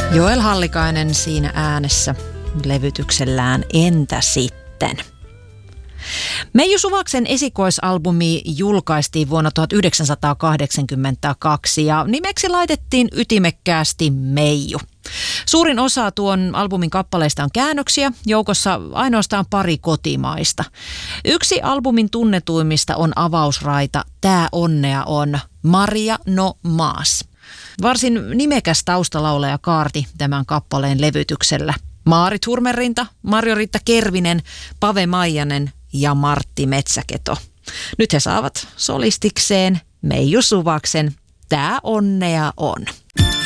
Joel Hallikainen siinä äänessä levytyksellään Entä sitten? Meiju Suvaksen esikoisalbumi julkaistiin vuonna 1982 ja nimeksi laitettiin ytimekkäästi Meiju. Suurin osa tuon albumin kappaleista on käännöksiä, joukossa ainoastaan pari kotimaista. Yksi albumin tunnetuimmista on avausraita Tää onnea on, Maria no Maas. Varsin nimekäs taustalaulaja kaarti tämän kappaleen levytyksellä. Maarit Hurmerinta, Marjo-Riitta Kervinen, Pave Maijanen ja Martti Metsäketo. Nyt he saavat solistikseen Meiju Suvaksen Tää onnea on.